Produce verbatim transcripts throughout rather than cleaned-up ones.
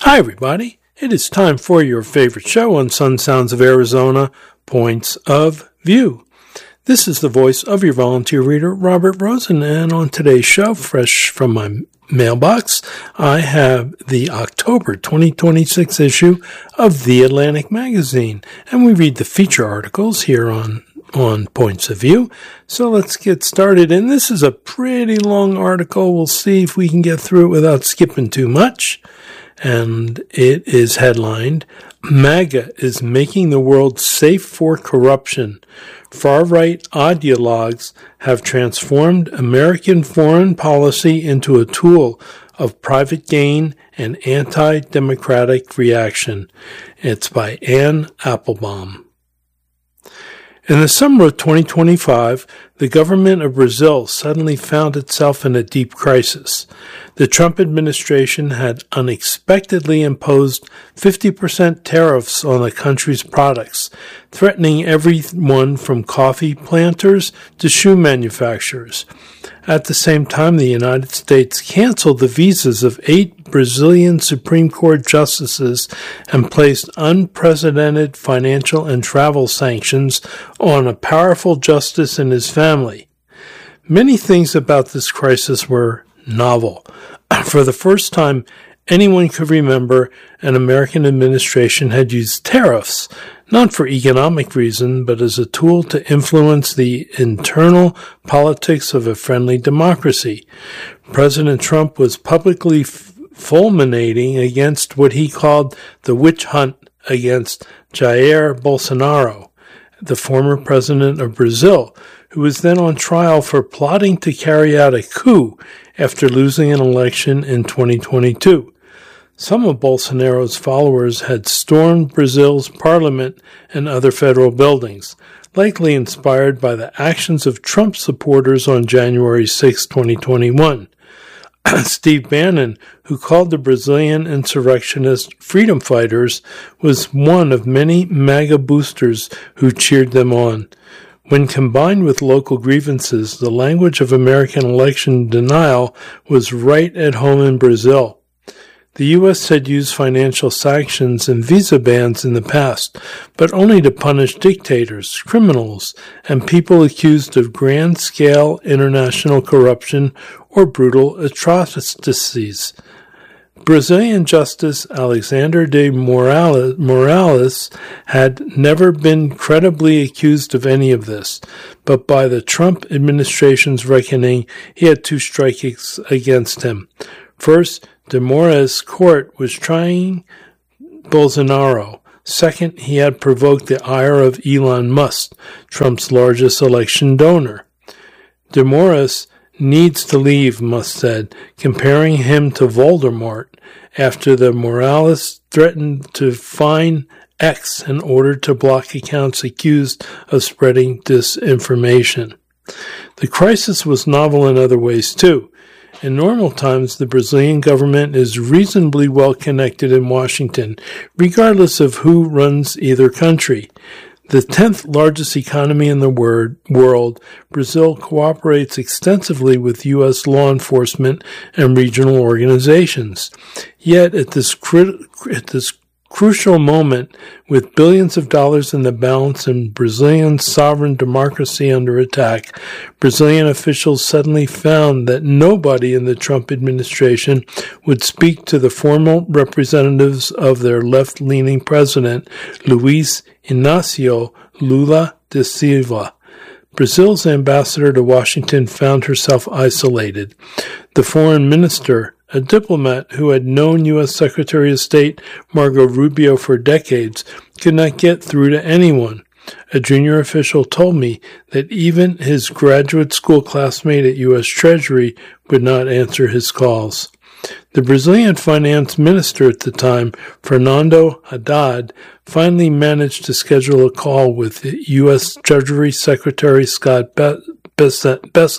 Hi, everybody. It is time for your favorite show on Sun Sounds of Arizona, Points of View. This is the voice of your volunteer reader, Robert Rosen, and on today's show, fresh from my mailbox, I have the October twenty twenty-six issue of The Atlantic Magazine, and we read the feature articles here on on Points of View. So let's get started, and this is a pretty long article. We'll see if we can get through it without skipping too much. And it is headlined, MAGA is making the world safe for corruption. Far-right ideologues have transformed American foreign policy into a tool of private gain and anti-democratic reaction. It's by Anne Applebaum. In the summer of twenty twenty-five, the government of Brazil suddenly found itself in a deep crisis. The Trump administration had unexpectedly imposed fifty percent tariffs on the country's products, threatening everyone from coffee planters to shoe manufacturers. At the same time, the United States canceled the visas of eight Brazilian Supreme Court justices and placed unprecedented financial and travel sanctions on a powerful justice and his family. Many things about this crisis were novel. For the first time, anyone could remember an American administration had used tariffs, not for economic reason, but as a tool to influence the internal politics of a friendly democracy. President Trump was publicly f- fulminating against what he called the witch hunt against Jair Bolsonaro, the former president of Brazil, who was then on trial for plotting to carry out a coup after losing an election in twenty twenty-two. Some of Bolsonaro's followers had stormed Brazil's parliament and other federal buildings, likely inspired by the actions of Trump supporters on January sixth, twenty twenty-one. Steve Bannon, who called the Brazilian insurrectionists freedom fighters, was one of many MAGA boosters who cheered them on. When combined with local grievances, the language of American election denial was right at home in Brazil. The U S had used financial sanctions and visa bans in the past, but only to punish dictators, criminals, and people accused of grand-scale international corruption or brutal atrocities. Brazilian Justice Alexandre de Morales, Morales had never been credibly accused of any of this, but by the Trump administration's reckoning, he had two strikes against him. First, de Moraes' court was trying Bolsonaro. Second, he had provoked the ire of Elon Musk, Trump's largest election donor. De Moraes needs to leave, Musk said, comparing him to Voldemort after the Morales threatened to fine X in order to block accounts accused of spreading disinformation. The crisis was novel in other ways, too. In normal times, the Brazilian government is reasonably well connected in Washington, regardless of who runs either country. The tenth largest economy in the word, world, Brazil cooperates extensively with U S law enforcement and regional organizations. Yet, at this, crit- at this crucial moment, with billions of dollars in the balance and Brazilian sovereign democracy under attack, Brazilian officials suddenly found that nobody in the Trump administration would speak to the formal representatives of their left-leaning president, Luiz Inácio Lula da Silva. Brazil's ambassador to Washington found herself isolated. The foreign minister, a diplomat who had known U S Secretary of State Marco Rubio for decades, could not get through to anyone. A junior official told me that even his graduate school classmate at U S Treasury would not answer his calls. The Brazilian finance minister at the time, Fernando Haddad, finally managed to schedule a call with U S Treasury Secretary Scott Bessent.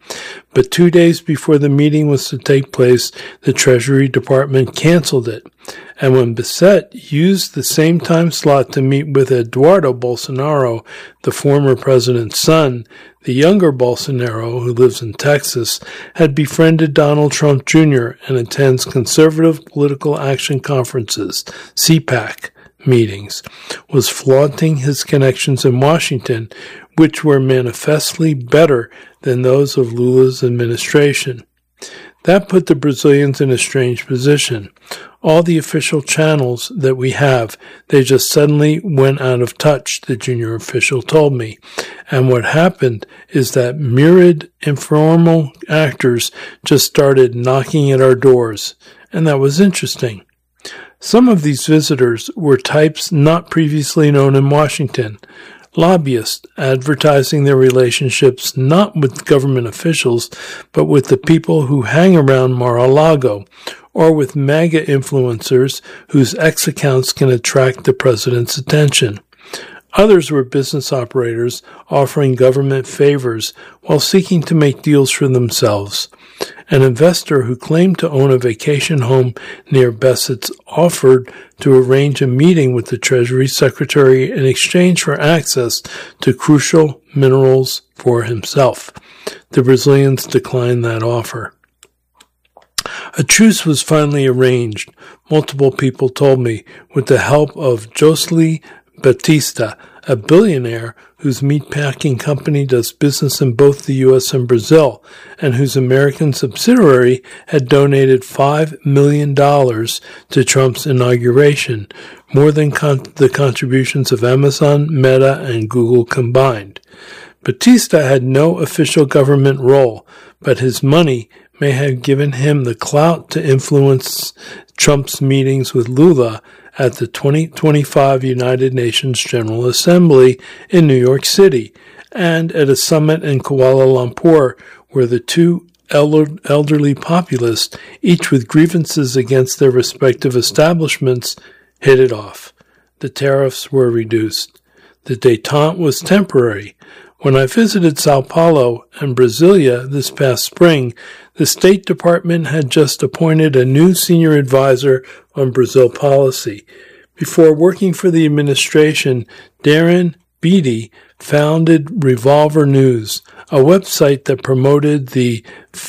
But two days before the meeting was to take place, the Treasury Department canceled it. And when Bissett used the same time slot to meet with Eduardo Bolsonaro, the former president's son, the younger Bolsonaro, who lives in Texas, had befriended Donald Trump Junior and attends Conservative Political Action Conferences, C PAC, meetings, was flaunting his connections in Washington, which were manifestly better than those of Lula's administration. That put the Brazilians in a strange position. All the official channels that we have, they just suddenly went out of touch, the junior official told me. And what happened is that myriad informal actors just started knocking at our doors. And that was interesting. Some of these visitors were types not previously known in Washington. Lobbyists advertising their relationships not with government officials, but with the people who hang around Mar-a-Lago, or with MAGA influencers whose X accounts can attract the president's attention. Others were business operators offering government favors while seeking to make deals for themselves. An investor who claimed to own a vacation home near Bessett's offered to arrange a meeting with the Treasury Secretary in exchange for access to crucial minerals for himself. The Brazilians declined that offer. A truce was finally arranged, multiple people told me, with the help of Jocelyn Batista, a billionaire whose meatpacking company does business in both the U S and Brazil, and whose American subsidiary had donated five million dollars to Trump's inauguration, more than con- the contributions of Amazon, Meta, and Google combined. Batista had no official government role, but his money may have given him the clout to influence Trump's meetings with Lula at the twenty twenty-five United Nations General Assembly in New York City and at a summit in Kuala Lumpur where the two elderly populists, each with grievances against their respective establishments, hit it off. The tariffs were reduced. The détente was temporary. When I visited Sao Paulo and Brasilia this past spring, the State Department had just appointed a new senior advisor on Brazil policy. Before working for the administration, Darren Beatty founded Revolver News, a website that promoted the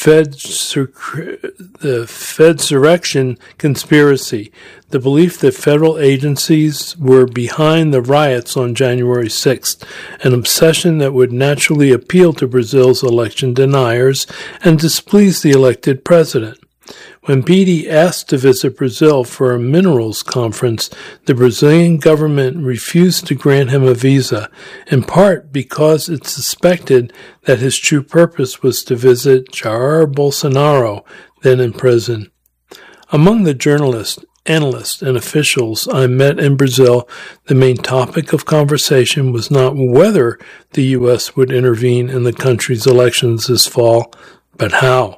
the Fedsurrection conspiracy, the belief that federal agencies were behind the riots on January sixth, an obsession that would naturally appeal to Brazil's election deniers and displease the elected president. When Beatty asked to visit Brazil for a minerals conference, the Brazilian government refused to grant him a visa, in part because it suspected that his true purpose was to visit Jair Bolsonaro, then in prison. Among the journalists, analysts, and officials I met in Brazil, the main topic of conversation was not whether the U S would intervene in the country's elections this fall, but how.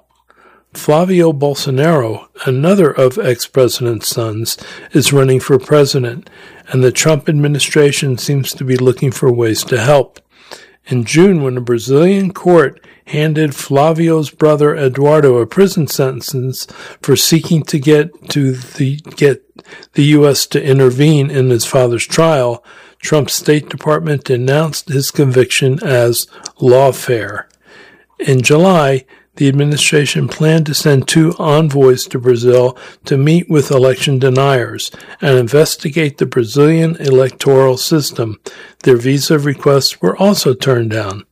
Flavio Bolsonaro, another of ex-president's sons, is running for president, and the Trump administration seems to be looking for ways to help. In June, when a Brazilian court handed Flavio's brother Eduardo a prison sentence for seeking to get to the get the U S to intervene in his father's trial, Trump's State Department denounced his conviction as lawfare. In July, the administration planned to send two envoys to Brazil to meet with election deniers and investigate the Brazilian electoral system. Their visa requests were also turned down.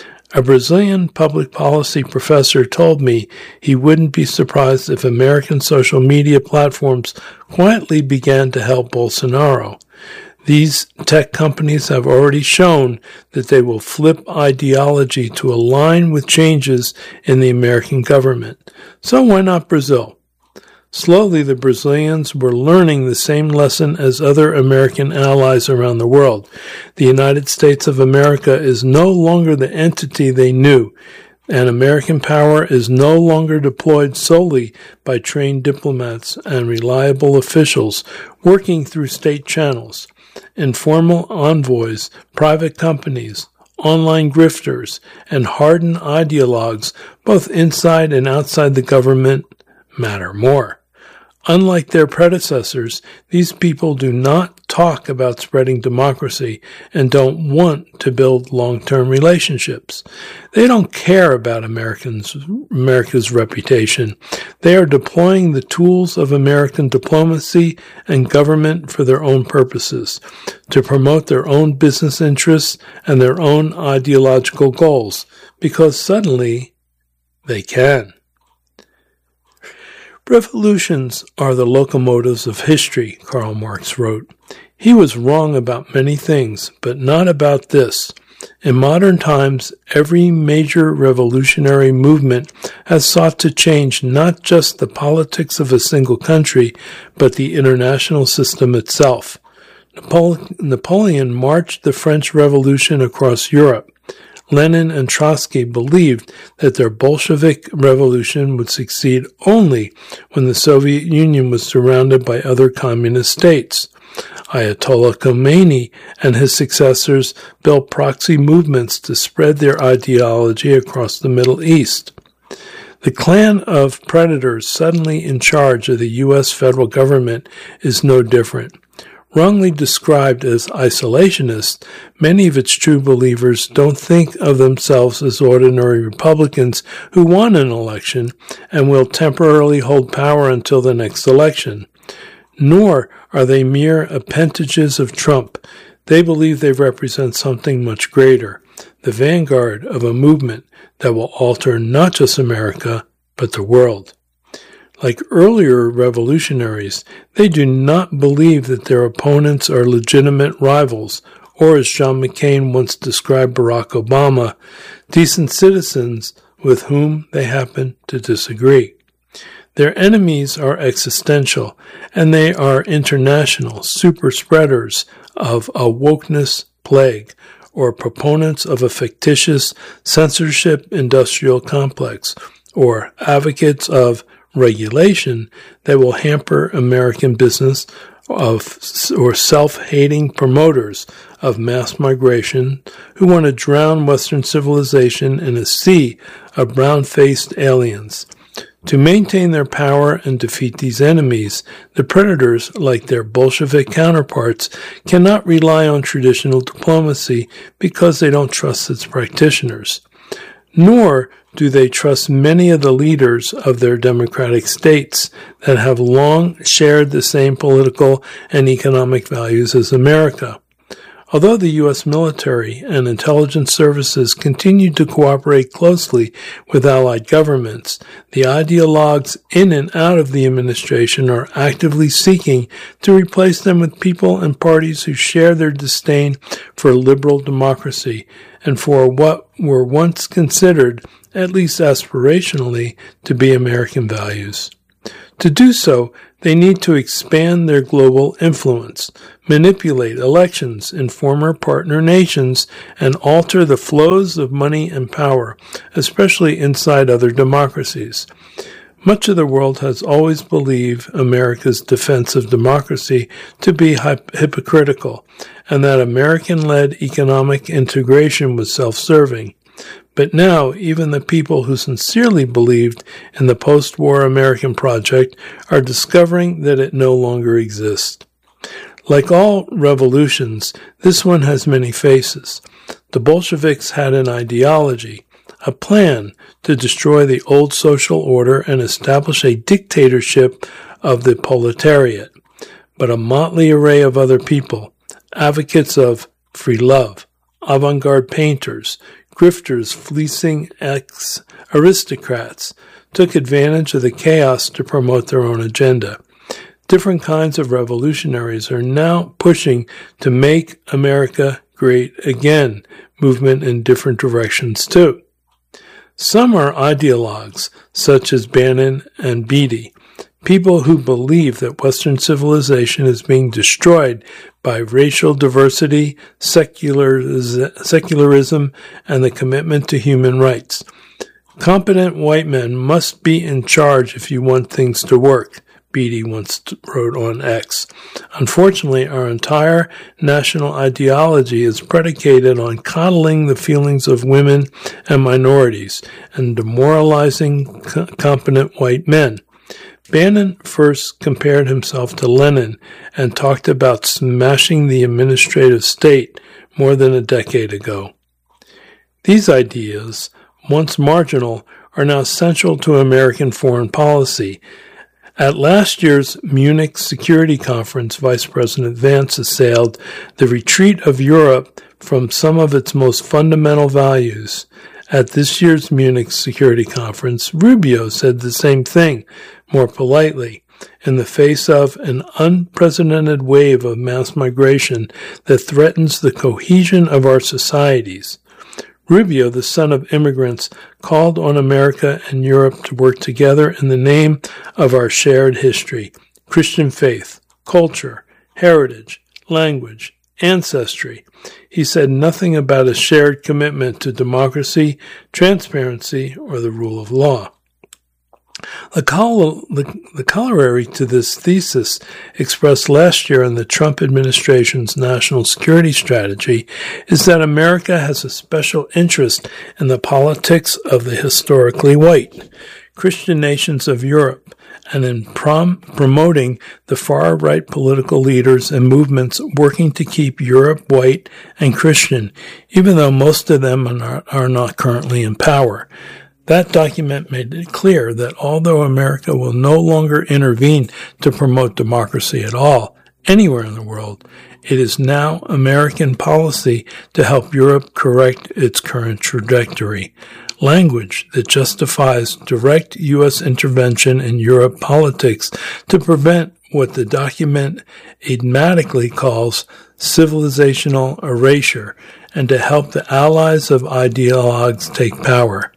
A Brazilian public policy professor told me he wouldn't be surprised if American social media platforms quietly began to help Bolsonaro. These tech companies have already shown that they will flip ideology to align with changes in the American government. So why not Brazil? Slowly, the Brazilians were learning the same lesson as other American allies around the world. The United States of America is no longer the entity they knew, and American power is no longer deployed solely by trained diplomats and reliable officials working through state channels. Informal envoys, private companies, online grifters, and hardened ideologues, both inside and outside the government, matter more. Unlike their predecessors, these people do not talk about spreading democracy and don't want to build long-term relationships. They don't care about Americans, America's reputation. They are deploying the tools of American diplomacy and government for their own purposes, to promote their own business interests and their own ideological goals, because suddenly they can. Revolutions are the locomotives of history, Karl Marx wrote. He was wrong about many things, but not about this. In modern times, every major revolutionary movement has sought to change not just the politics of a single country, but the international system itself. Napoleon marched the French Revolution across Europe. Lenin and Trotsky believed that their Bolshevik revolution would succeed only when the Soviet Union was surrounded by other communist states. Ayatollah Khomeini and his successors built proxy movements to spread their ideology across the Middle East. The clan of predators suddenly in charge of the U S federal government is no different. Wrongly described as isolationist, many of its true believers don't think of themselves as ordinary Republicans who won an election and will temporarily hold power until the next election. Nor are they mere appendages of Trump. They believe they represent something much greater, the vanguard of a movement that will alter not just America, but the world. Like earlier revolutionaries, they do not believe that their opponents are legitimate rivals, or as John McCain once described Barack Obama, decent citizens with whom they happen to disagree. Their enemies are existential, and they are international super spreaders of a wokeness plague, or proponents of a fictitious censorship industrial complex, or advocates of regulation that will hamper American business, of or self-hating promoters of mass migration who want to drown Western civilization in a sea of brown-faced aliens. To maintain their power and defeat these enemies, the predators, like their Bolshevik counterparts, cannot rely on traditional diplomacy because they don't trust its practitioners. Nor do they trust many of the leaders of their democratic states that have long shared the same political and economic values as America. Although the U S military and intelligence services continue to cooperate closely with allied governments, the ideologues in and out of the administration are actively seeking to replace them with people and parties who share their disdain for liberal democracy and for what were once considered, at least aspirationally, to be American values. To do so, they need to expand their global influence, manipulate elections in former partner nations, and alter the flows of money and power, especially inside other democracies. Much of the world has always believed America's defense of democracy to be hip- hypocritical, and that American-led economic integration was self-serving. But now, even the people who sincerely believed in the post-war American project are discovering that it no longer exists. Like all revolutions, this one has many faces. The Bolsheviks had an ideology, a plan to destroy the old social order and establish a dictatorship of the proletariat. But a motley array of other people, advocates of free love, avant-garde painters, grifters fleecing ex-aristocrats, took advantage of the chaos to promote their own agenda. Different kinds of revolutionaries are now pushing to make America great again, movement in different directions too. Some are ideologues, such as Bannon and Beatty, people who believe that Western civilization is being destroyed by racial diversity, secularism, and the commitment to human rights. Competent white men must be in charge if you want things to work. Beatty once wrote on X. Unfortunately, our entire national ideology is predicated on coddling the feelings of women and minorities and demoralizing co- competent white men. Bannon first compared himself to Lenin and talked about smashing the administrative state more than a decade ago. These ideas, once marginal, are now central to American foreign policy. At last year's Munich Security Conference, Vice President Vance assailed the retreat of Europe from some of its most fundamental values. At this year's Munich Security Conference, Rubio said the same thing, more politely, in the face of an unprecedented wave of mass migration that threatens the cohesion of our societies. Rubio, the son of immigrants, called on America and Europe to work together in the name of our shared history, Christian faith, culture, heritage, language, ancestry. He said nothing about a shared commitment to democracy, transparency, or the rule of law. The, col- the, the corollary to this thesis expressed last year in the Trump administration's national security strategy is that America has a special interest in the politics of the historically white Christian nations of Europe and in prom- promoting the far-right political leaders and movements working to keep Europe white and Christian, even though most of them are not, are not currently in power. That document made it clear that although America will no longer intervene to promote democracy at all, anywhere in the world, it is now American policy to help Europe correct its current trajectory. Language that justifies direct U S intervention in Europe politics to prevent what the document enigmatically calls civilizational erasure and to help the allies of ideologues take power.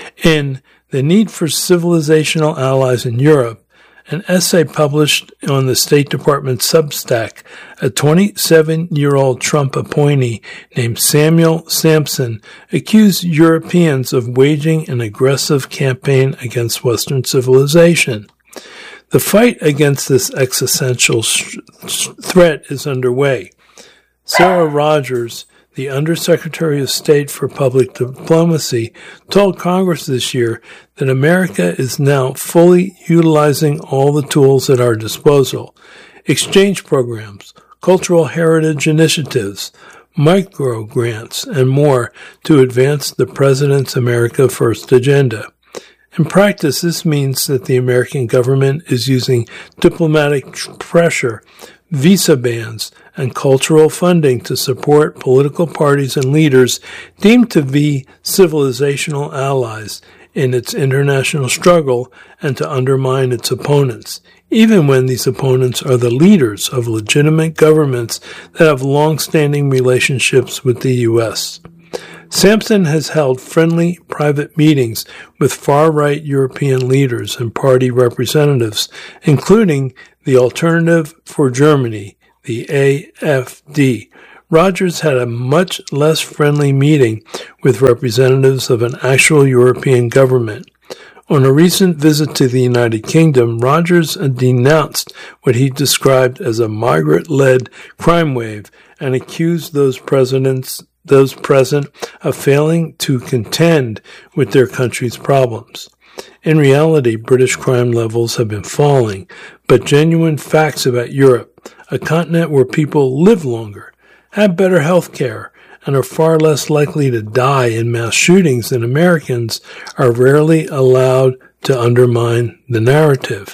In The Need for Civilizational Allies in Europe, an essay published on the State Department Substack, a twenty-seven-year-old Trump appointee named Samuel Sampson accused Europeans of waging an aggressive campaign against Western civilization. The fight against this existential sh- threat is underway. Sarah Rogers, the Undersecretary of State for Public Diplomacy, told Congress this year that America is now fully utilizing all the tools at our disposal: exchange programs, cultural heritage initiatives, micro grants, and more to advance the President's America First agenda. In practice, this means that the American government is using diplomatic pressure, visa bans, and cultural funding to support political parties and leaders deemed to be civilizational allies in its international struggle and to undermine its opponents, even when these opponents are the leaders of legitimate governments that have long-standing relationships with the U S. Sampson has held friendly private meetings with far-right European leaders and party representatives, including the Alternative for Germany, the A F D. Rogers had a much less friendly meeting with representatives of an actual European government. On a recent visit to the United Kingdom, Rogers denounced what he described as a migrant-led crime wave and accused those presidents those present of failing to contend with their country's problems. In reality, British crime levels have been falling, but genuine facts about Europe, a continent where people live longer, have better health care, and are far less likely to die in mass shootings than Americans, are rarely allowed to undermine the narrative.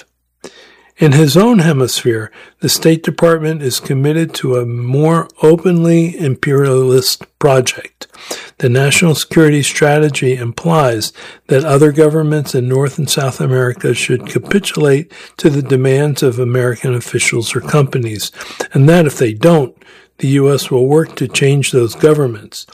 In his own hemisphere, the State Department is committed to a more openly imperialist project. The national security strategy implies that other governments in North and South America should capitulate to the demands of American officials or companies, and that if they don't, the U S will work to change those governments.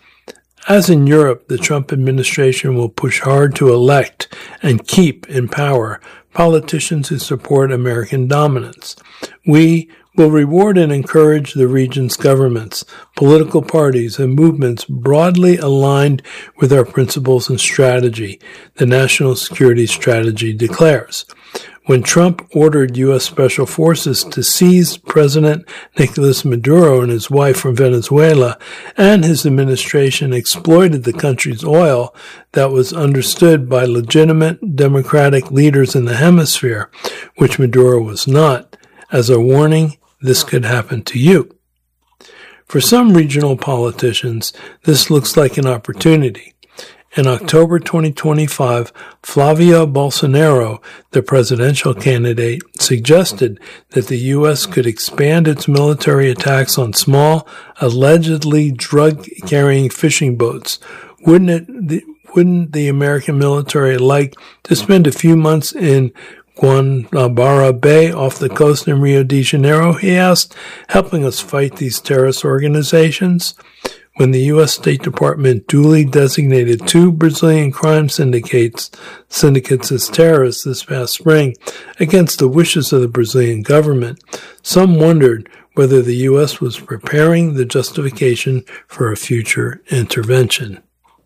As in Europe, the Trump administration will push hard to elect and keep in power politicians who support American dominance. We will reward and encourage the region's governments, political parties, and movements broadly aligned with our principles and strategy, the national security strategy declares. when Trump ordered U S Special Forces to seize President Nicolas Maduro and his wife from Venezuela, and his administration exploited the country's oil that was understood by legitimate democratic leaders in the hemisphere, which Maduro was not, as a warning, this could happen to you. For some regional politicians, this looks like an opportunity. In October twenty twenty-five, Flavio Bolsonaro, the presidential candidate, suggested that the U S could expand its military attacks on small, allegedly drug-carrying fishing boats. Wouldn't it, the, wouldn't the American military like to spend a few months in Guanabara Bay off the coast in Rio de Janeiro, he asked, helping us fight these terrorist organizations? When the U S State Department duly designated two Brazilian crime syndicates, syndicates as terrorists this past spring against the wishes of the Brazilian government, some wondered whether the U S was preparing the justification for a future intervention.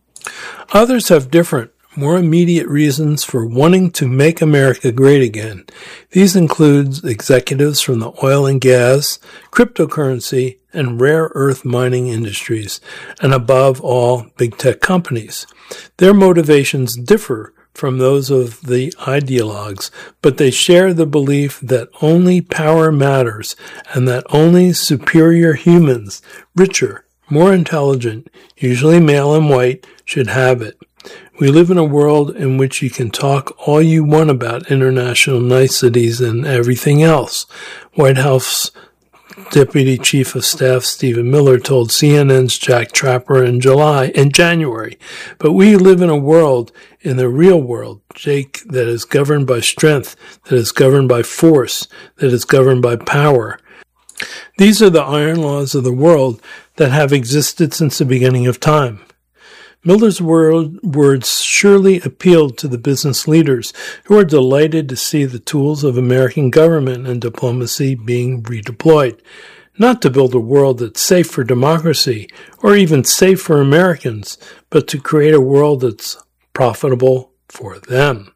Others have different, more immediate reasons for wanting to make America great again. These include executives from the oil and gas, cryptocurrency, and rare earth mining industries, and above all, big tech companies. Their motivations differ from those of the ideologues, but they share the belief that only power matters and that only superior humans, richer, more intelligent, usually male and white, should have it. We live in a world in which you can talk all you want about international niceties and everything else. White House Deputy Chief of Staff Stephen Miller told C N N's Jack Trapper in July, in January, but we live in a world, in the real world, Jake, that is governed by strength, that is governed by force, that is governed by power. These are the iron laws of the world that have existed since the beginning of time. Miller's word, words surely appealed to the business leaders who are delighted to see the tools of American government and diplomacy being redeployed, not to build a world that's safe for democracy or even safe for Americans, but to create a world that's profitable for them.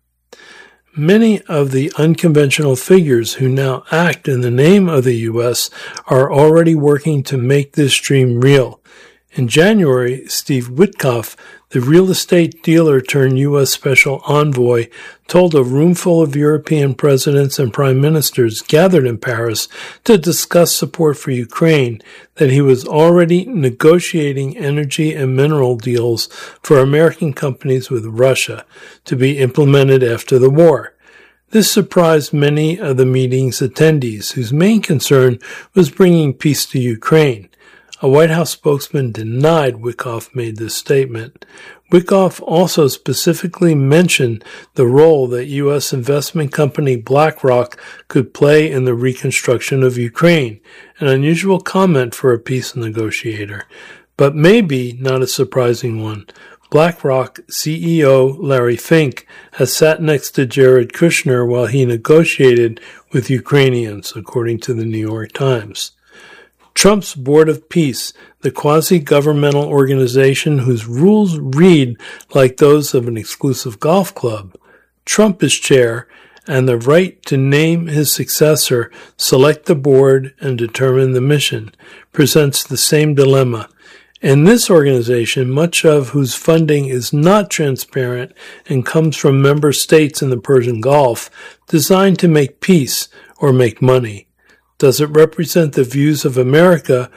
Many of the unconventional figures who now act in the name of the U S are already working to make this dream real. In January, Steve Witkoff, the real estate dealer turned U S special envoy, told a roomful of European presidents and prime ministers gathered in Paris to discuss support for Ukraine that he was already negotiating energy and mineral deals for American companies with Russia to be implemented after the war. This surprised many of the meeting's attendees, whose main concern was bringing peace to Ukraine. A White House spokesman denied Witkoff made this statement. Witkoff also specifically mentioned the role that U S investment company BlackRock could play in the reconstruction of Ukraine, an unusual comment for a peace negotiator, but maybe not a surprising one. BlackRock C E O Larry Fink has sat next to Jared Kushner while he negotiated with Ukrainians, according to the New York Times. Trump's Board of Peace, the quasi-governmental organization whose rules read like those of an exclusive golf club. Trump is chair, and the right to name his successor, select the board, and determine the mission, presents the same dilemma. In this organization, much of whose funding is not transparent and comes from member states in the Persian Gulf, designed to make peace or make money. Does it represent the views of America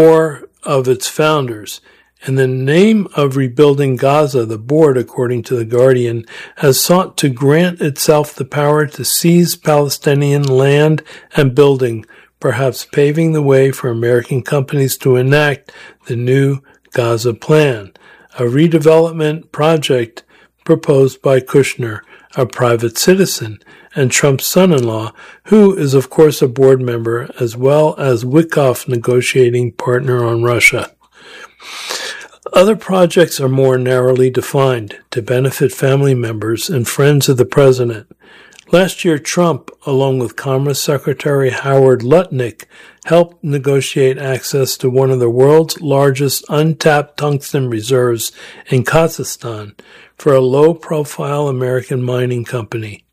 or of its founders? In the name of rebuilding Gaza, the board, according to The Guardian, has sought to grant itself the power to seize Palestinian land and building, perhaps paving the way for American companies to enact the new Gaza plan, a redevelopment project proposed by Kushner, a private citizen, and Trump's son-in-law, who is of course a board member, as well as Witkoff negotiating partner on Russia. Other projects are more narrowly defined to benefit family members and friends of the president. Last year, Trump, along with Commerce Secretary Howard Lutnick, helped negotiate access to one of the world's largest untapped tungsten reserves in Kazakhstan for a low-profile American mining company.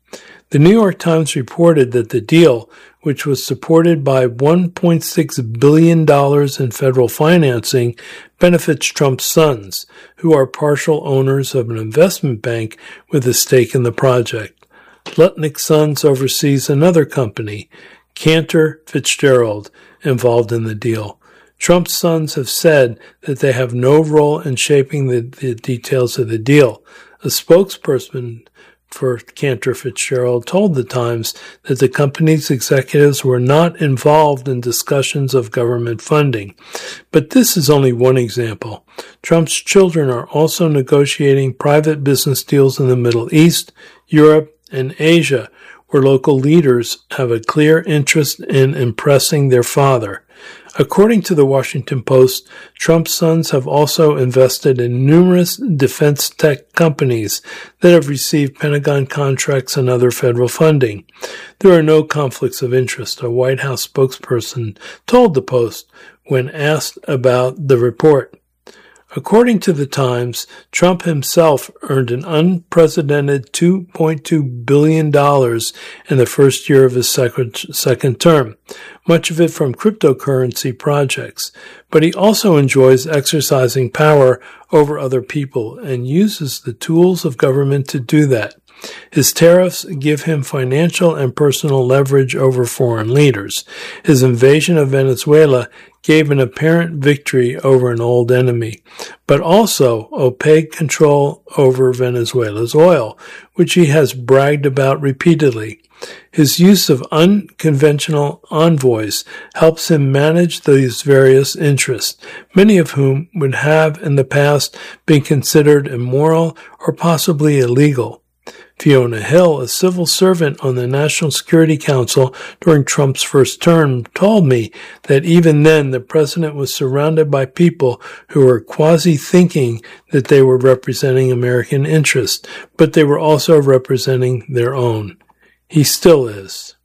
The New York Times reported that the deal, which was supported by one point six billion dollars in federal financing, benefits Trump's sons, who are partial owners of an investment bank with a stake in the project. Lutnick's Sons oversees another company, Cantor Fitzgerald, involved in the deal. Trump's sons have said that they have no role in shaping the, the details of the deal. A spokesperson for Cantor Fitzgerald told the Times that the company's executives were not involved in discussions of government funding. But this is only one example. Trump's children are also negotiating private business deals in the Middle East, Europe, and Asia, where local leaders have a clear interest in impressing their father. According to the Washington Post, Trump's sons have also invested in numerous defense tech companies that have received Pentagon contracts and other federal funding. There are no conflicts of interest, a White House spokesperson told the Post when asked about the report. According to the Times, Trump himself earned an unprecedented two point two billion dollars in the first year of his second, second term, much of it from cryptocurrency projects. But he also enjoys exercising power over other people and uses the tools of government to do that. His tariffs give him financial and personal leverage over foreign leaders. His invasion of Venezuela gave an apparent victory over an old enemy, but also opaque control over Venezuela's oil, which he has bragged about repeatedly. His use of unconventional envoys helps him manage these various interests, many of whom would have in the past been considered immoral or possibly illegal. Fiona Hill, a civil servant on the National Security Council during Trump's first term, told me that even then the president was surrounded by people who were quasi-thinking that they were representing American interests, but they were also representing their own. He still is.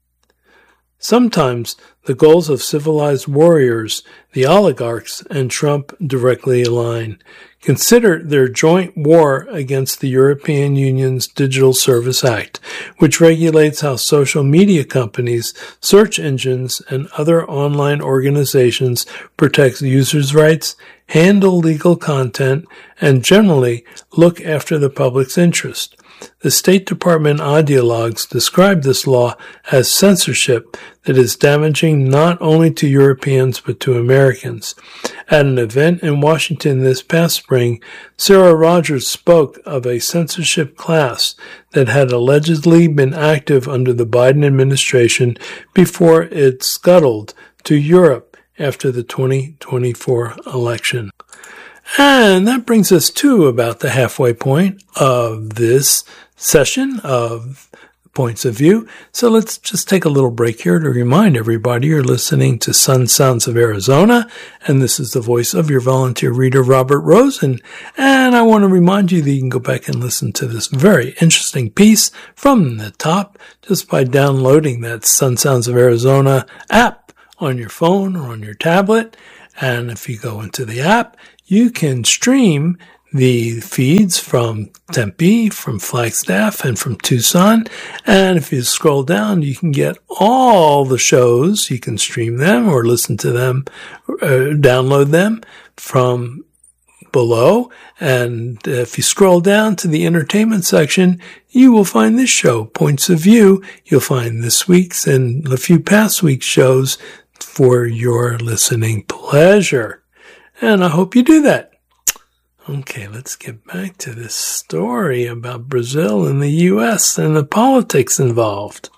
Sometimes the goals of civilized warriors, the oligarchs, and Trump directly align. Consider their joint war against the European Union's Digital Service Act, which regulates how social media companies, search engines, and other online organizations protect users' rights, handle legal content, and generally look after the public's interest. The State Department ideologues describe this law as censorship that is damaging not only to Europeans but to Americans. At an event in Washington this past spring, Sarah Rogers spoke of a censorship class that had allegedly been active under the Biden administration before it scuttled to Europe after the twenty twenty-four election. And that brings us to about the halfway point of this session of Points of View. So let's just take a little break here to remind everybody you're listening to Sun Sounds of Arizona, and this is the voice of your volunteer reader, Robert Rosen. And I want to remind you that you can go back and listen to this very interesting piece from the top just by downloading that Sun Sounds of Arizona app on your phone or on your tablet. And if you go into the app, you can stream the feeds from Tempe, from Flagstaff, and from Tucson. And if you scroll down, you can get all the shows. You can stream them or listen to them, uh, download them from below. And if you scroll down to the entertainment section, you will find this show, Points of View. You'll find this week's and a few past week's shows for your listening pleasure. And I hope you do that. Okay, let's get back to this story about Brazil and the U S and the politics involved.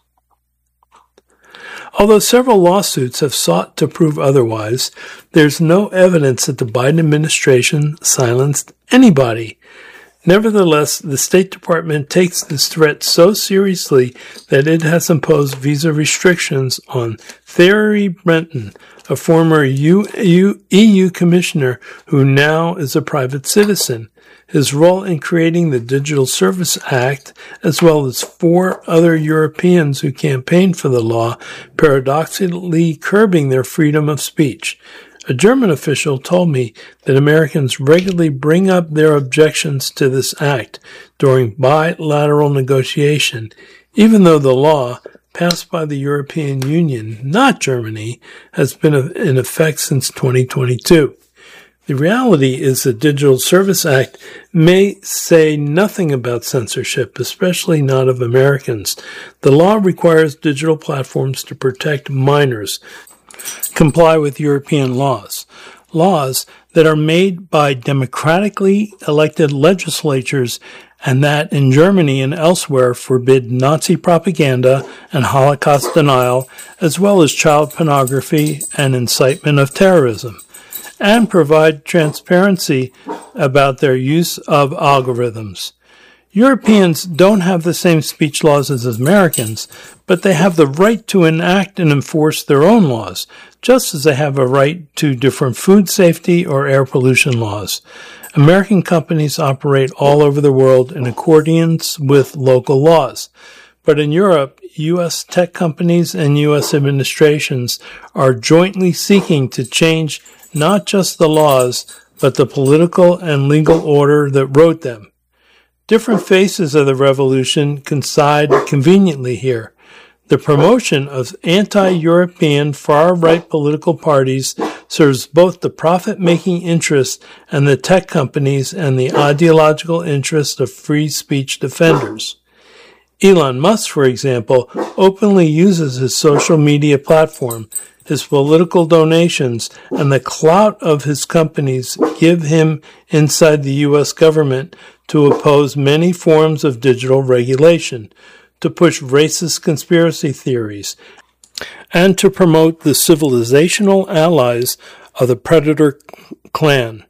Although several lawsuits have sought to prove otherwise, there's no evidence that the Biden administration silenced anybody. Nevertheless, the State Department takes this threat so seriously that it has imposed visa restrictions on Thierry Breton, a former E U commissioner who now is a private citizen. His role in creating the Digital Service Act, as well as four other Europeans who campaigned for the law, paradoxically curbing their freedom of speech. A German official told me that Americans regularly bring up their objections to this act during bilateral negotiation. even though the law passed by the European Union, not Germany, has been in effect since twenty twenty-two. The reality is the Digital Service Act may say nothing about censorship, especially not of Americans. The law requires digital platforms to protect minors, comply with European laws, laws that are made by democratically elected legislatures and that in Germany and elsewhere forbid Nazi propaganda and Holocaust denial, as well as child pornography and incitement of terrorism, and provide transparency about their use of algorithms. Europeans don't have the same speech laws as Americans, but they have the right to enact and enforce their own laws, just as they have a right to different food safety or air pollution laws. American companies operate all over the world in accordance with local laws. But in Europe, U S tech companies and U S administrations are jointly seeking to change not just the laws, but the political and legal order that wrote them. Different faces of the revolution coincide conveniently here. The promotion of anti-European far-right political parties serves both the profit-making interests and the tech companies and the ideological interests of free speech defenders. Elon Musk, for example, openly uses his social media platform. His political donations and the clout of his companies give him inside the U S government to oppose many forms of digital regulation, to push racist conspiracy theories, and to promote the civilizational allies of the Predator clan.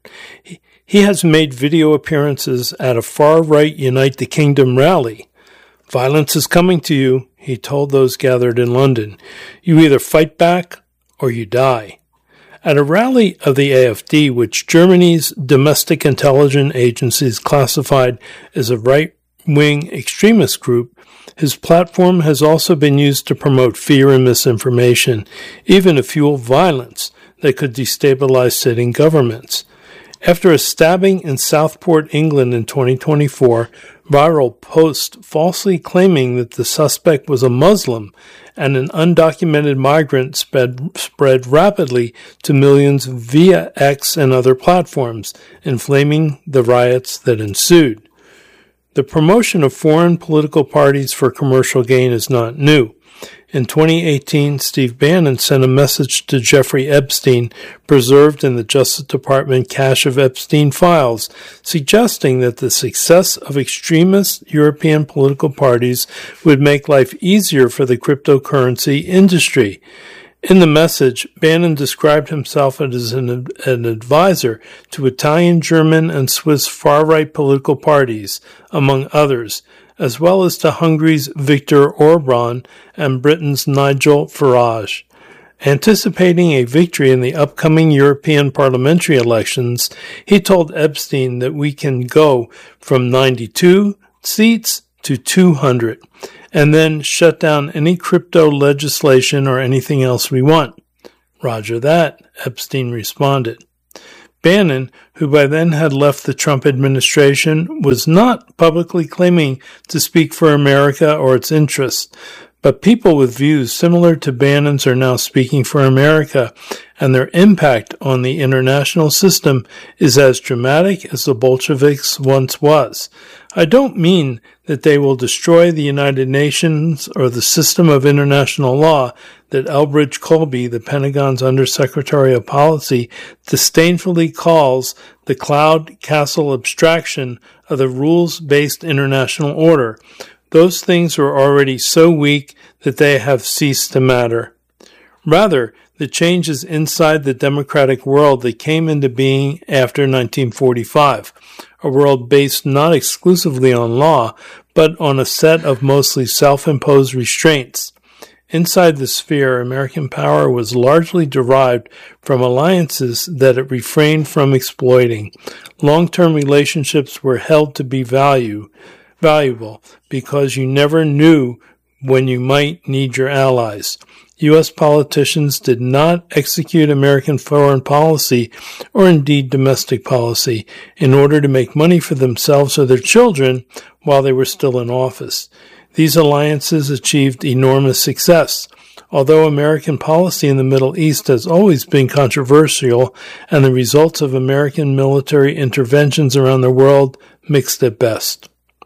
He has made video appearances at a far-right Unite the Kingdom rally. "Violence is coming to you," he told those gathered in London. "You either fight back or you die." At a rally of the A F D, which Germany's domestic intelligence agencies classified as a right-wing extremist group, his platform has also been used to promote fear and misinformation, even to fuel violence that could destabilize sitting governments. After a stabbing in Southport, England in twenty twenty-four, viral post falsely claiming that the suspect was a Muslim and an undocumented migrant spread, spread rapidly to millions via X and other platforms, inflaming the riots that ensued. The promotion of foreign political parties for commercial gain is not new. In twenty eighteen, Steve Bannon sent a message to Jeffrey Epstein, preserved in the Justice Department cache of Epstein files, suggesting that the success of extremist European political parties would make life easier for the cryptocurrency industry. In the message, Bannon described himself as an, an advisor to Italian, German, and Swiss far-right political parties, among others, as well as to Hungary's Viktor Orban and Britain's Nigel Farage. Anticipating a victory in the upcoming European parliamentary elections, he told Epstein that we can go from ninety-two seats to two hundred, and then shut down any crypto legislation or anything else we want. "Roger that," Epstein responded. Bannon, who by then had left the Trump administration, was not publicly claiming to speak for America or its interests, but people with views similar to Bannon's are now speaking for America, and their impact on the international system is as dramatic as the Bolsheviks once was. I don't mean that they will destroy the United Nations or the system of international law that Elbridge Colby, the Pentagon's Undersecretary of Policy, disdainfully calls the cloud castle abstraction of the rules-based international order. Those things are already so weak that they have ceased to matter. Rather, the changes inside the democratic world that came into being after nineteen forty-five, a world based not exclusively on law, but on a set of mostly self-imposed restraints. Inside the sphere, American power was largely derived from alliances that it refrained from exploiting. Long-term relationships were held to be value, valuable because you never knew when you might need your allies. U S politicians did not execute American foreign policy, or indeed domestic policy, in order to make money for themselves or their children while they were still in office. These alliances achieved enormous success. Although American policy in the Middle East has always been controversial and the results of American military interventions around the world mixed at best.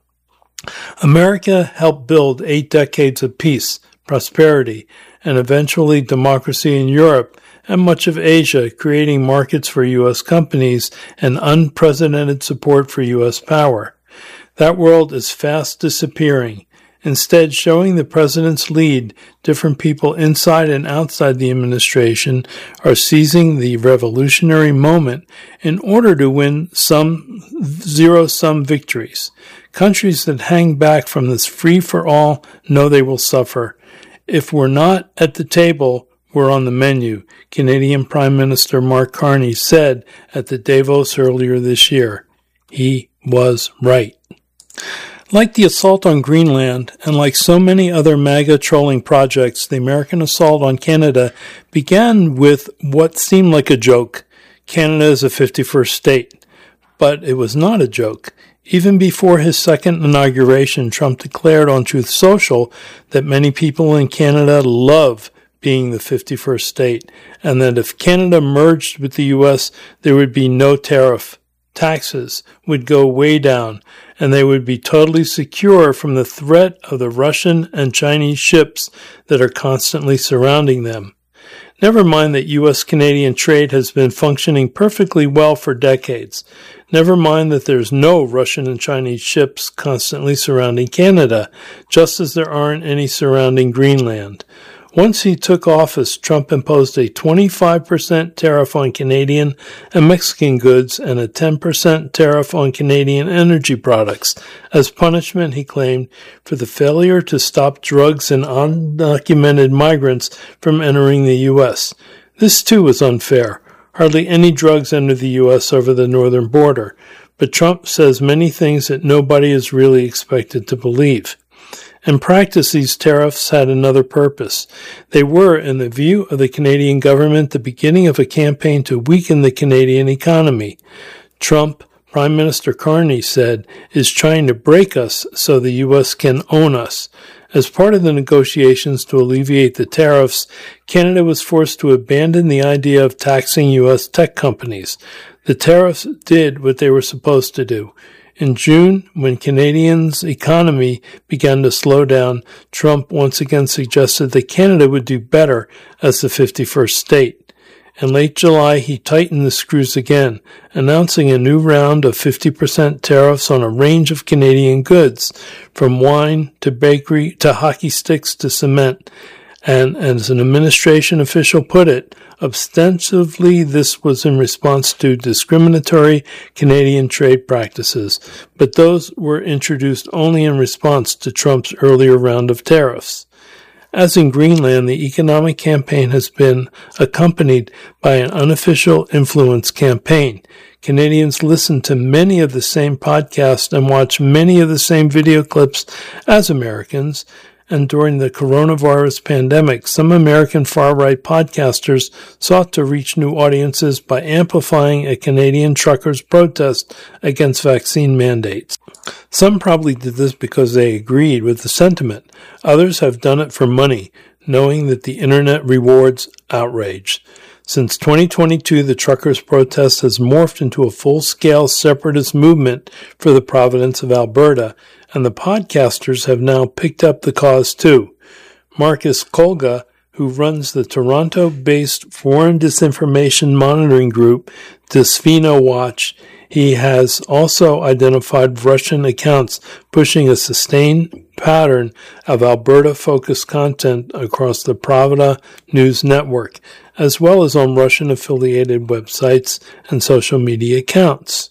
America helped build eight decades of peace, prosperity, and eventually democracy in Europe and much of Asia, creating markets for U S companies and unprecedented support for U S power. That world is fast disappearing. Instead, showing the president's lead, different people inside and outside the administration are seizing the revolutionary moment in order to win some zero-sum victories. Countries that hang back from this free-for-all know they will suffer. If we're not at the table, we're on the menu, Canadian Prime Minister Mark Carney said at the Davos earlier this year. He was right. Like the assault on Greenland, and like so many other MAGA trolling projects, the American assault on Canada began with what seemed like a joke. Canada is a fifty-first state. But it was not a joke. Even before his second inauguration, Trump declared on Truth Social that many people in Canada love being the fifty-first state, and that if Canada merged with the U S, there would be no tariff. Taxes would go way down, and they would be totally secure from the threat of the Russian and Chinese ships that are constantly surrounding them. Never mind that U S-Canadian trade has been functioning perfectly well for decades. Never mind that there's no Russian and Chinese ships constantly surrounding Canada, just as there aren't any surrounding Greenland. Once he took office, Trump imposed a twenty-five percent tariff on Canadian and Mexican goods and a ten percent tariff on Canadian energy products as punishment, he claimed, for the failure to stop drugs and undocumented migrants from entering the U S. This, too, was unfair. Hardly any drugs enter the U S over the northern border, but Trump says many things that nobody is really expected to believe. In practice, these tariffs had another purpose. They were, in the view of the Canadian government, the beginning of a campaign to weaken the Canadian economy. Trump, Prime Minister Carney said, is trying to break us so the U S can own us. As part of the negotiations to alleviate the tariffs, Canada was forced to abandon the idea of taxing U S tech companies. The tariffs did what they were supposed to do. In June, when Canadians' economy began to slow down, Trump once again suggested that Canada would do better as the fifty-first state. In late July, he tightened the screws again, announcing a new round of fifty percent tariffs on a range of Canadian goods, from wine to bakery to hockey sticks to cement. And as an administration official put it, ostensibly this was in response to discriminatory Canadian trade practices, but those were introduced only in response to Trump's earlier round of tariffs. As in Greenland, the economic campaign has been accompanied by an unofficial influence campaign. Canadians listen to many of the same podcasts and watch many of the same video clips as Americans. And during the coronavirus pandemic, some American far-right podcasters sought to reach new audiences by amplifying a Canadian truckers' protest against vaccine mandates. Some probably did this because they agreed with the sentiment. Others have done it for money, knowing that the internet rewards outrage. Since twenty twenty-two, the truckers' protest has morphed into a full-scale separatist movement for the province of Alberta, and the podcasters have now picked up the cause too. Marcus Kolga, who runs the Toronto-based foreign disinformation monitoring group Desvino Watch, he has also identified Russian accounts pushing a sustained pattern of Alberta-focused content across the Pravda news network, as well as on Russian-affiliated websites and social media accounts.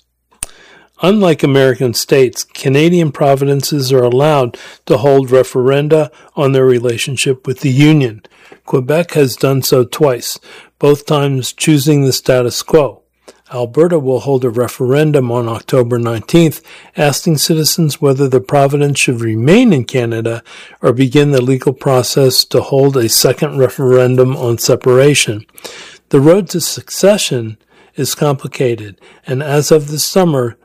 Unlike American states, Canadian provinces are allowed to hold referenda on their relationship with the Union. Quebec has done so twice, both times choosing the status quo. Alberta will hold a referendum on October nineteenth, asking citizens whether the province should remain in Canada or begin the legal process to hold a second referendum on separation. The road to succession is complicated, and as of this summer,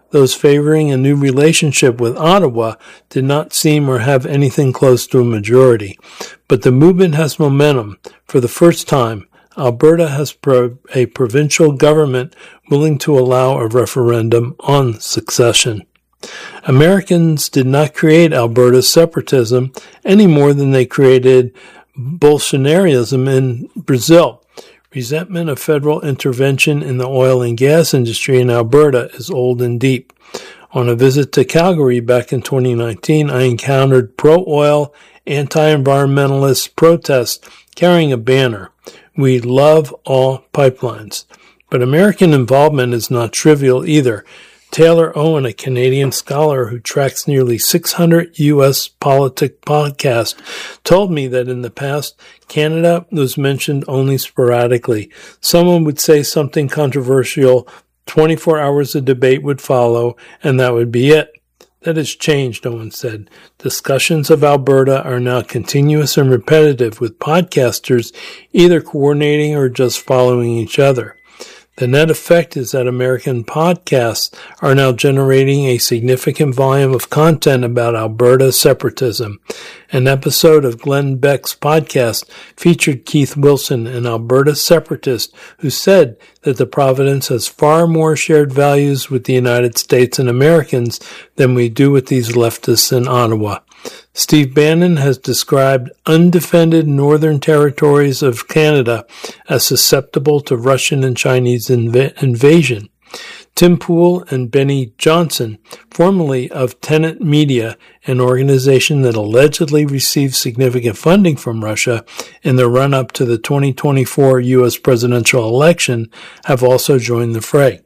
those favoring a new relationship with Ottawa did not seem or have anything close to a majority. But the movement has momentum. For the first time, Alberta has pro- a provincial government willing to allow a referendum on succession. Americans did not create Alberta's separatism any more than they created Bolsonarism in Brazil. Resentment of federal intervention in the oil and gas industry in Alberta is old and deep. On a visit to Calgary back in twenty nineteen, I encountered pro-oil, anti-environmentalist protests carrying a banner, "We love all pipelines." But American involvement is not trivial either. Taylor Owen, a Canadian scholar who tracks nearly six hundred U S politic podcasts, told me that in the past, Canada was mentioned only sporadically. Someone would say something controversial, twenty-four hours of debate would follow, and that would be it. That has changed, Owen said. Discussions of Alberta are now continuous and repetitive, with podcasters either coordinating or just following each other. The net effect is that American podcasts are now generating a significant volume of content about Alberta separatism. An episode of Glenn Beck's podcast featured Keith Wilson, an Alberta separatist, who said that the province has far more shared values with the United States and Americans than we do with these leftists in Ottawa. Steve Bannon has described undefended northern territories of Canada as susceptible to Russian and Chinese inv- invasion. Tim Poole and Benny Johnson, formerly of Tenet Media, an organization that allegedly received significant funding from Russia in the run-up to the twenty twenty-four U S presidential election, have also joined the fray.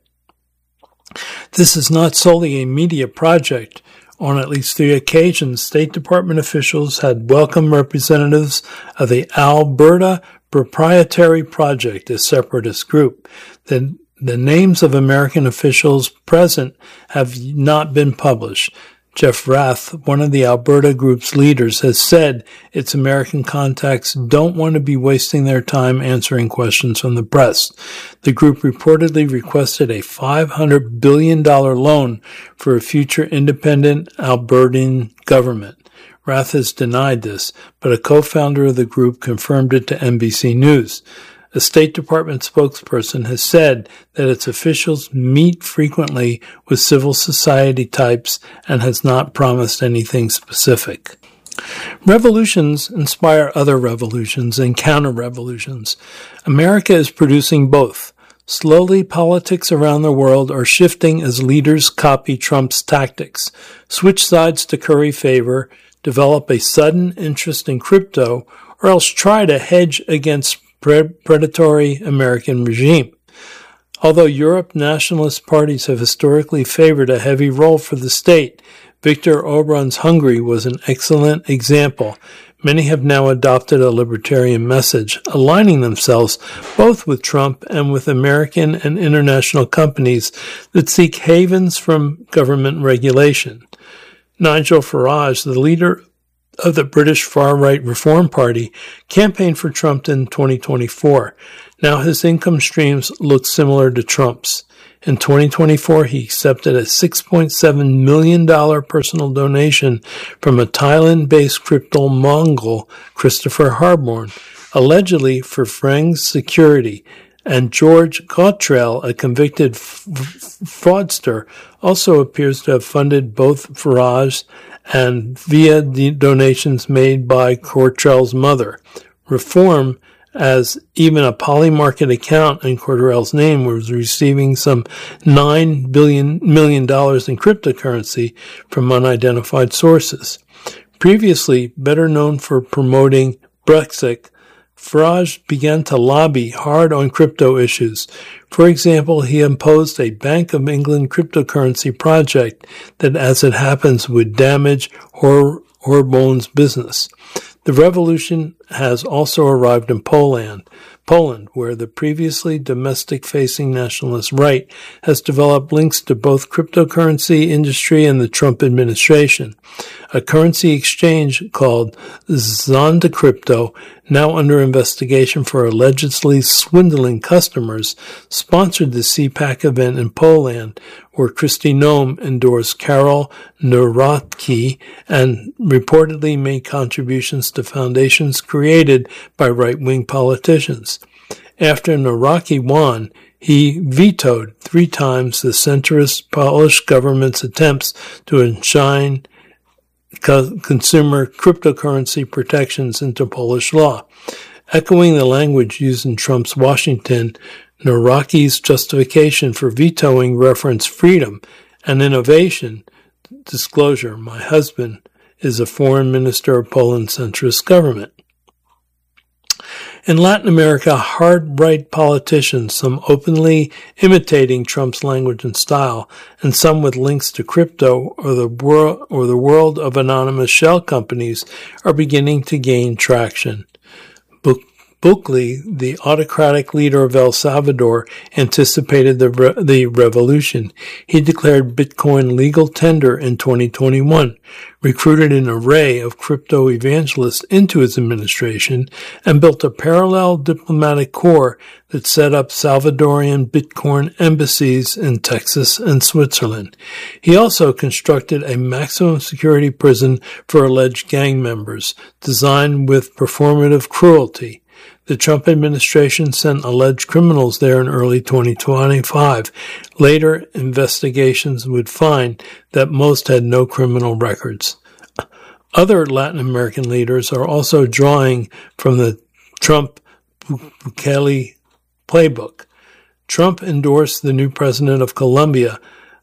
This is not solely a media project. On at least three occasions, State Department officials had welcomed representatives of the Alberta Proprietary Project, a separatist group. The, the names of American officials present have not been published. Jeff Rath, one of the Alberta group's leaders, has said its American contacts don't want to be wasting their time answering questions from the press. The group reportedly requested a five hundred billion dollars loan for a future independent Albertan government. Rath has denied this, but a co-founder of the group confirmed it to N B C News. A State Department spokesperson has said that its officials meet frequently with civil society types and has not promised anything specific. Revolutions inspire other revolutions and counter-revolutions. America is producing both. Slowly, politics around the world are shifting as leaders copy Trump's tactics, switch sides to curry favor, develop a sudden interest in crypto, or else try to hedge against predatory American regime. Although Europe nationalist parties have historically favored a heavy role for the state, Viktor Orban's Hungary was an excellent example. Many have now adopted a libertarian message, aligning themselves both with Trump and with American and international companies that seek havens from government regulation. Nigel Farage, the leader of the British far-right Reform Party, campaigned for Trump in twenty twenty-four. Now his income streams look similar to Trump's. In twenty twenty-four, he accepted a six point seven million dollars personal donation from a Thailand-based crypto Mongol, Christopher Harborn, allegedly for Frang's security. And George Cottrell, a convicted f- f- fraudster, also appears to have funded both Farage and via the donations made by Cottrell's mother. Reform, as even a Polymarket account in Cottrell's name, was receiving some nine billion million dollars in cryptocurrency from unidentified sources. Previously, better known for promoting Brexit, Farage began to lobby hard on crypto issues. For example, he imposed a Bank of England cryptocurrency project that, as it happens, would damage Hor- Horbone's business. The revolution has also arrived in Poland. Poland, where the previously domestic-facing nationalist right has developed links to both cryptocurrency industry and the Trump administration. A currency exchange called Zonda now under investigation for allegedly swindling customers, sponsored the C PAC event in Poland, where Kristi Noem endorsed Karol Nawrocki and reportedly made contributions to foundations created by right-wing politicians. After Nawrocki won, he vetoed three times the centrist Polish government's attempts to enshrine consumer cryptocurrency protections into Polish law. Echoing the language used in Trump's Washington, Nawrocki's justification for vetoing referenced freedom and innovation. Disclosure, my husband is a foreign minister of Poland's centrist government. In Latin America, hard-right politicians, some openly imitating Trump's language and style, and some with links to crypto or the, wor- or the world of anonymous shell companies, are beginning to gain traction. Bukele, the autocratic leader of El Salvador, anticipated the, re- the revolution. He declared Bitcoin legal tender in twenty twenty-one, recruited an array of crypto evangelists into his administration, and built a parallel diplomatic corps that set up Salvadorian Bitcoin embassies in Texas and Switzerland. He also constructed a maximum security prison for alleged gang members, designed with performative cruelty. The Trump administration sent alleged criminals there in early twenty twenty-five. Later, investigations would find that most had no criminal records. Other Latin American leaders are also drawing from the Trump-Bukele playbook. Trump endorsed the new president of Colombia,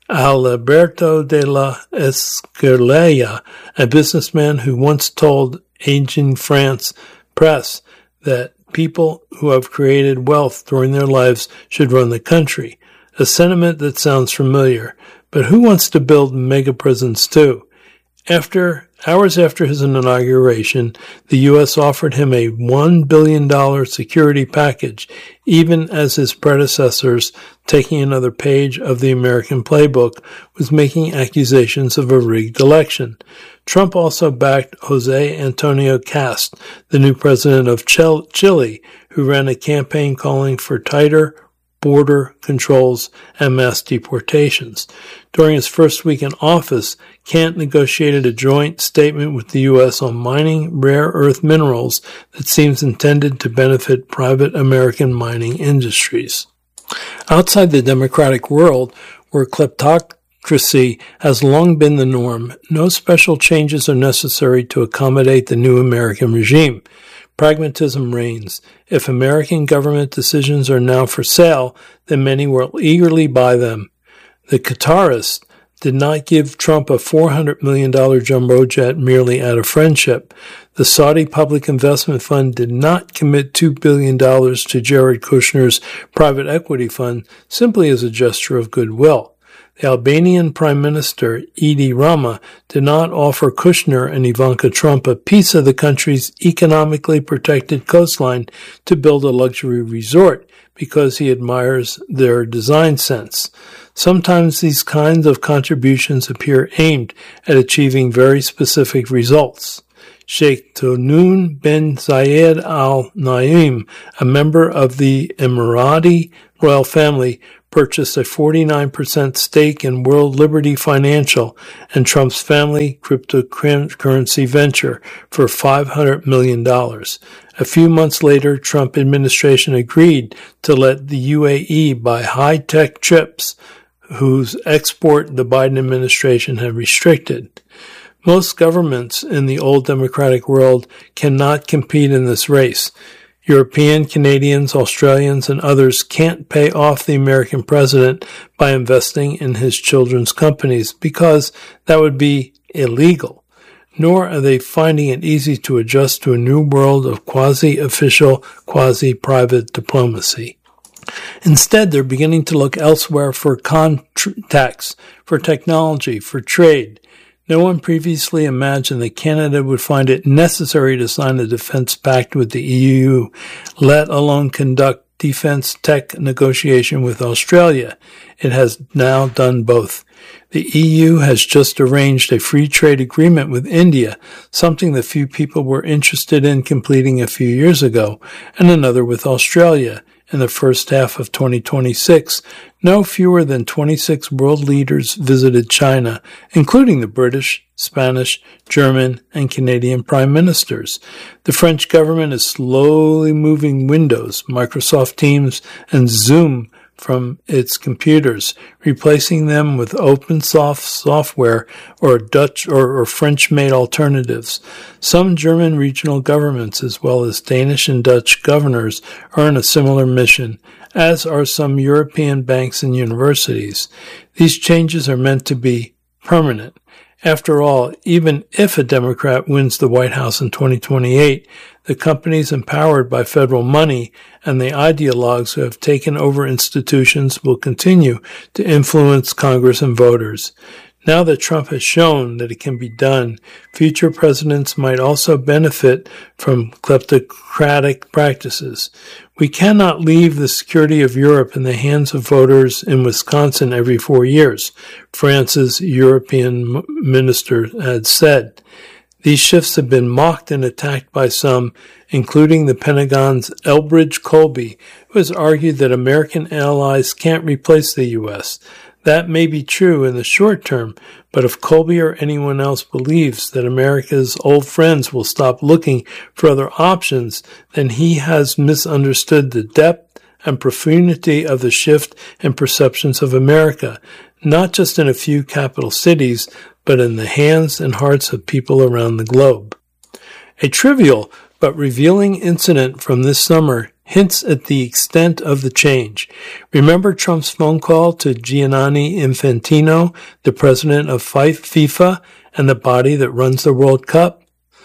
Alberto de la Escalera, a businessman who once told Aging France Press that people who have created wealth during their lives should run the country, a sentiment that sounds familiar. But who wants to build mega prisons too? After hours after his inauguration, the U S offered him a one billion dollars security package, even as his predecessors, taking another page of the American playbook, was making accusations of a rigged election. Trump also backed Jose Antonio Cast, the new president of Chile, who ran a campaign calling for tighter border controls and mass deportations. During his first week in office, Kant negotiated a joint statement with the U S on mining rare earth minerals that seems intended to benefit private American mining industries. Outside the democratic world, where kleptocracy has long been the norm, no special changes are necessary to accommodate the new American regime. Pragmatism reigns. If American government decisions are now for sale, then many will eagerly buy them. The Qataris did not give Trump a four hundred million dollars jumbo jet merely out of friendship. The Saudi Public Investment Fund did not commit two billion dollars to Jared Kushner's private equity fund simply as a gesture of goodwill. The Albanian Prime Minister, Edi Rama, did not offer Kushner and Ivanka Trump a piece of the country's economically protected coastline to build a luxury resort because he admires their design sense. Sometimes these kinds of contributions appear aimed at achieving very specific results. Sheikh Tahnoun bin Zayed Al Nahyan, a member of the Emirati royal family, purchased a forty-nine percent stake in World Liberty Financial and Trump's family cryptocurrency venture for five hundred million dollars. A few months later, Trump administration agreed to let the U A E buy high-tech chips whose export the Biden administration had restricted. Most governments in the old democratic world cannot compete in this race. European, Canadians, Australians, and others can't pay off the American president by investing in his children's companies because that would be illegal. Nor are they finding it easy to adjust to a new world of quasi-official, quasi-private diplomacy. Instead, they're beginning to look elsewhere for contacts, for technology, for trade. No one previously imagined that Canada would find it necessary to sign a defense pact with the E U, let alone conduct defense tech negotiation with Australia. It has now done both. The E U has just arranged a free trade agreement with India, something that few people were interested in completing a few years ago, and another with Australia. In the first half of twenty twenty-six, no fewer than twenty-six world leaders visited China, including the British, Spanish, German, and Canadian prime ministers. The French government is slowly moving Windows, Microsoft Teams, and Zoom from its computers, replacing them with open source software or Dutch or, or French-made alternatives. Some German regional governments, as well as Danish and Dutch governors, are on a similar mission, as are some European banks and universities. These changes are meant to be permanent. After all, even if a Democrat wins the White House in twenty twenty-eight, the companies empowered by federal money and the ideologues who have taken over institutions will continue to influence Congress and voters. Now that Trump has shown that it can be done, future presidents might also benefit from kleptocratic practices. We cannot leave the security of Europe in the hands of voters in Wisconsin every four years, France's European minister had said. These shifts have been mocked and attacked by some, including the Pentagon's Elbridge Colby, who has argued that American allies can't replace the U S. That may be true in the short term, but if Colby or anyone else believes that America's old friends will stop looking for other options, then he has misunderstood the depth and profundity of the shift in perceptions of America, not just in a few capital cities, but in the hands and hearts of people around the globe. A trivial but revealing incident from this summer hints at the extent of the change. Remember Trump's phone call to Gianni Infantino, the president of FIFA and the body that runs the World Cup?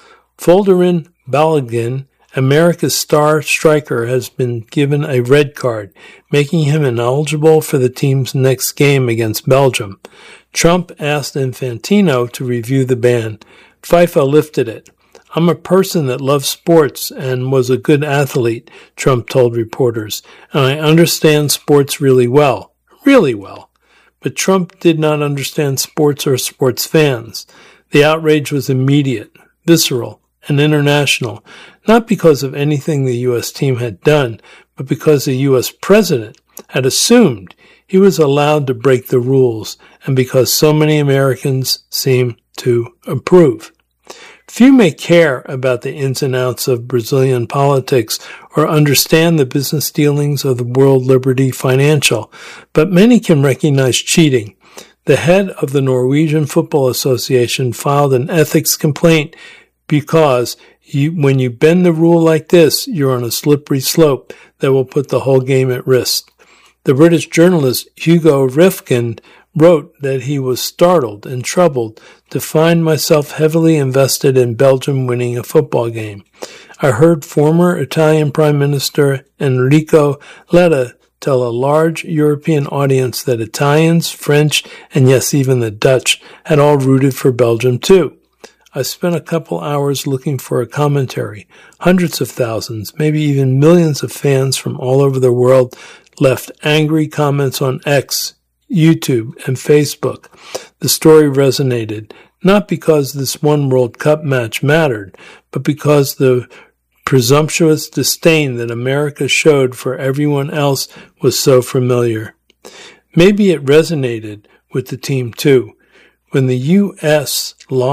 Folarin Balogun, America's star striker, has been given a red card, making him ineligible for the team's next game against Belgium. Trump asked Infantino to review the ban. FIFA lifted it. I'm a person that loves sports and was a good athlete, Trump told reporters, and I understand sports really well. Really well. But Trump did not understand sports or sports fans. The outrage was immediate, visceral, and international, not because of anything the U S team had done, but because the U S president had assumed he was allowed to break the rules, and because so many Americans seem to approve. Few may care about the ins and outs of Brazilian politics or understand the business dealings of the World Liberty Financial, but many can recognize cheating. The head of the Norwegian Football Association filed an ethics complaint because you, when you bend the rule like this, you're on a slippery slope that will put the whole game at risk. The British journalist Hugo Rifkin wrote that he was startled and troubled to find myself heavily invested in Belgium winning a football game. I heard former Italian Prime Minister Enrico Letta tell a large European audience that Italians, French, and yes, even the Dutch had all rooted for Belgium too. I spent a couple hours looking for a commentary. Hundreds of thousands, maybe even millions of fans from all over the world left angry comments on X, YouTube, and Facebook. The story resonated, not because this one World Cup match mattered, but because the presumptuous disdain that America showed for everyone else was so familiar. Maybe it resonated with the team too. When the U S lost